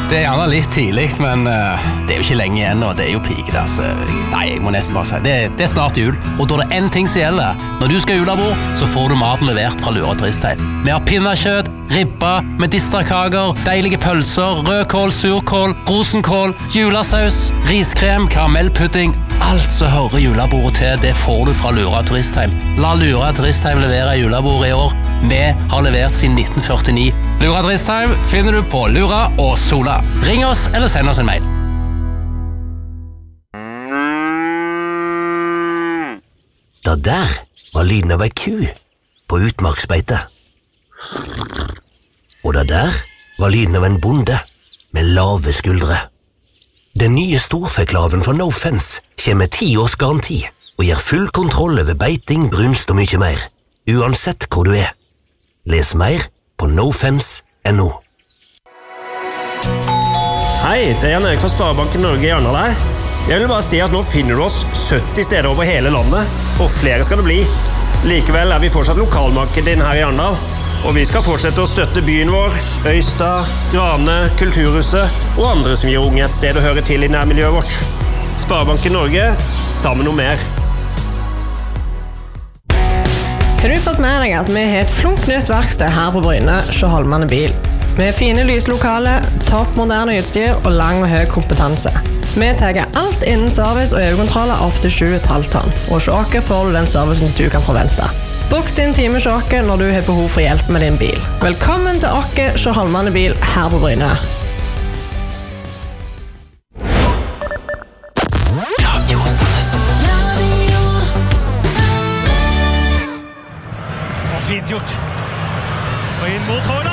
Det gjerne litt tidlig, men det jo ikke lenge igjen, og det jo peak. Nei, jeg må nesten bare si, det snart jul, og da det en ting som gjelder. Når du skal julebord, så får du maten levert fra Lura Turistheim. Vi har pinnekjøtt, ribba, medisterkaker, deilige pølser, rødkål, surkål, rosenkål, julesaus, riskrem, karamellpudding. Alt som hører julebordet til, det får du fra Lura Turistheim. La Lura Turistheim levere julebordet i år. Vi har levert siden 1949. Lura Turistheim finner du på Lura og Sola. Ring oss eller send oss en mail. Det der var lyden av ei ku på utmarksbeite. Og det der var lyden av en bonde med lave skuldre. Den nye storfeklaven fra No Fence kommer med 10 års garanti og gir full kontroll over beiting, brunst og mye mer, uansett hvor du er. Les mer på nofence.no. Hei, det Jan Erik fra Sparebanken Norge i Arendal her. Jeg vil bare si at nå finner du oss 70 steder over hele landet, og flere skal det bli. Likevel vi fortsatt lokalmarkedet din her i Arendal, og vi skal fortsette å støtte byen vår, Øystad, Grane, Kulturhuset og andre som gir unge et sted å høre til i nærmiljøet vårt. Sparebanken Norge, sammen om mer. Har du fått med deg at vi har et flunknytt verksted her på Bryne, Sjøholmane bil? Med fine lyslokale, toppmoderne utstyr og lang og høy kompetanse. Vi tar alt innen service og EU-kontroller opp til 7,5 tonn, og hos oss får du den servicen du kan forvente. Bok din time hos oss når du har behov for hjelp med din bil. Velkommen til oss, Sjøholmane bil her på Bryne. Fint gjort. Og inn mot Holm.